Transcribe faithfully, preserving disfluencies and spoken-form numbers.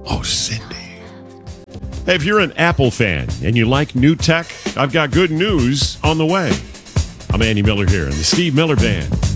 Oh, Cindy. Hey, if you're an Apple fan and you like new tech, I've got good news on the way. I'm Andy Miller here in the Steve Miller Band.